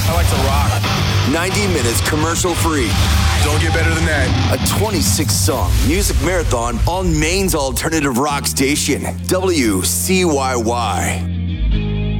I like to rock. 90 minutes commercial free. Don't get better than that. A 26-song music marathon on Maine's alternative rock station, WCYY.